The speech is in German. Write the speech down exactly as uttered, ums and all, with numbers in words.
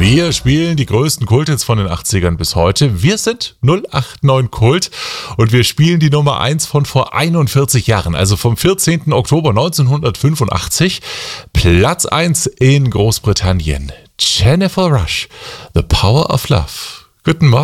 Wir spielen die größten Kulthits von den achtzigern bis heute. Wir sind null acht neun Kult und wir spielen die Nummer eins von vor einundvierzig Jahren, also vom vierzehnten Oktober neunzehnhundertfünfundachtzig. Platz eins in Großbritannien. Jennifer Rush, The Power of Love. Guten Morgen.